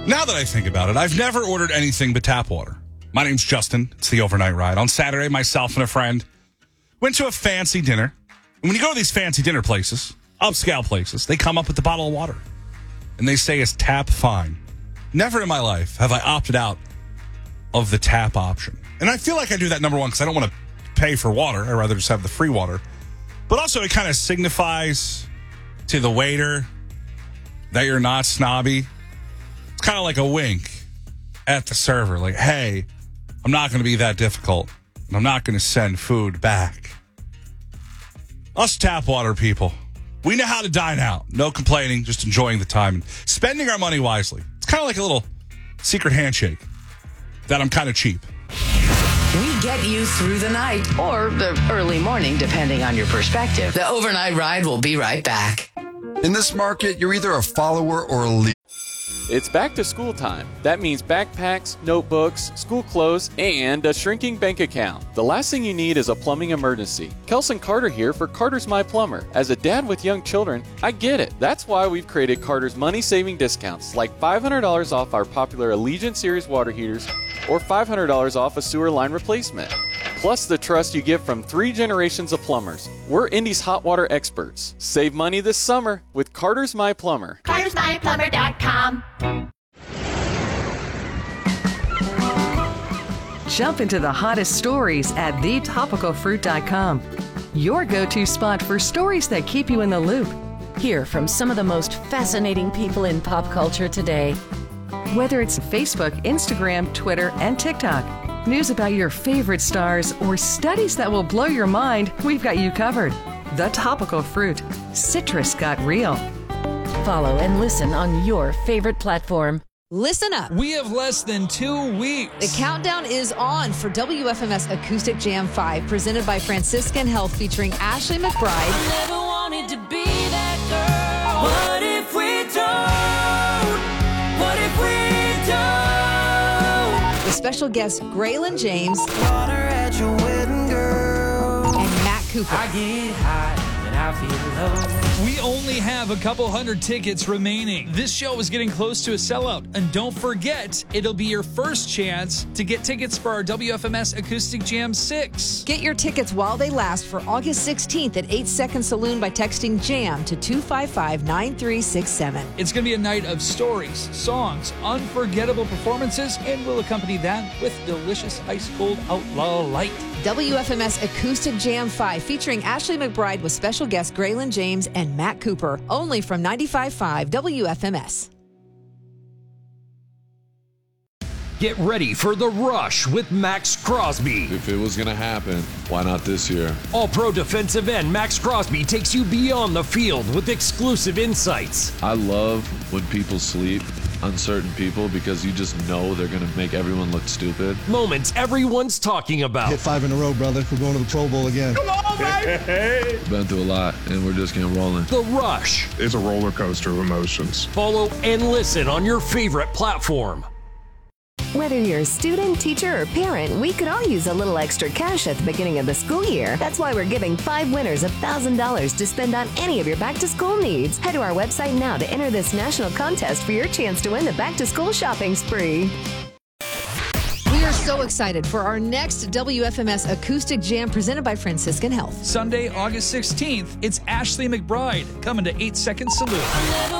Now that I think about it, I've never ordered anything but tap water. My name's Justin. It's the Overnight Ride. On Saturday, myself and a friend went to a fancy dinner. And when you go to these fancy dinner places, upscale places, they come up with the bottle of water. And they say it's tap fine. Never in my life have I opted out of the tap option. And I feel like I do that, number one, because I don't want to pay for water. I'd rather just have the free water. But also, it kind of signifies to the waiter that you're not snobby. It's kind of like a wink at the server. Like, hey, I'm not going to be that difficult. And I'm not going to send food back. Us tap water people, we know how to dine out. No complaining, just enjoying the time and spending our money wisely. It's kind of like a little secret handshake that I'm kind of cheap. We get you through the night or the early morning, depending on your perspective. The Overnight Ride will be right back. In this market, you're either a follower or a leader. It's back to school time. That means backpacks, notebooks, school clothes, and a shrinking bank account. The last thing you need is a plumbing emergency. Kelson Carter here for Carter's My Plumber. As a dad with young children, I get it. That's why we've created Carter's money-saving discounts, like $500 off our popular Allegiant Series water heaters or $500 off a sewer line replacement. Plus the trust you get from 3 generations of plumbers. We're Indy's hot water experts. Save money this summer with Carter's My Plumber. CartersMyPlumber.com. Jump into the hottest stories at thetopicalfruit.com. Your go-to spot for stories that keep you in the loop. Hear from some of the most fascinating people in pop culture today. Whether it's Facebook, Instagram, Twitter, and TikTok. News about your favorite stars or studies that will blow your mind, we've got you covered. The Topical Fruit. Citrus got real. Follow and listen on your favorite platform. Listen up. We have less than 2 weeks. The countdown is on for WFMS Acoustic Jam 5, presented by Franciscan Health, featuring Ashley McBride. I never wanted to be that girl. What if we don't? What if we don't? With special guests Graylin James Water at your wedding, girl. and Matt Cooper. I get high and I feel low. We only have a couple hundred tickets remaining. This show is getting close to a sellout. And don't forget, it'll be your first chance to get tickets for our WFMS Acoustic Jam 6. Get your tickets while they last for August 16th at 8 Second Saloon by texting JAM to 255-9367. It's going to be a night of stories, songs, unforgettable performances, and we'll accompany that with delicious ice-cold Outlaw Light. WFMS Acoustic Jam 5, featuring Ashley McBride with special guests Graylin James and Matt Cooper, only from 95.5 WFMS. Get ready for The Rush with Max Crosby. If it was going to happen, why not this year? All-Pro defensive end Max Crosby takes you beyond the field with exclusive insights. I love when people sleep on certain people because you just know they're going to make everyone look stupid. Moments everyone's talking about. Hit 5 in a row, brother. We're going to the Pro Bowl again. Come on, baby! Been through a lot, and we're just getting rolling. The Rush. It's a roller coaster of emotions. Follow and listen on your favorite platform. Whether you're a student, teacher, or parent, we could all use a little extra cash at the beginning of the school year. That's why we're giving 5 winners $1,000 to spend on any of your back-to-school needs. Head to our website now to enter this national contest for your chance to win the back-to-school shopping spree. We are so excited for our next WFMS Acoustic Jam presented by Franciscan Health. Sunday, August 16th, it's Ashley McBride coming to 8 Second Saloon.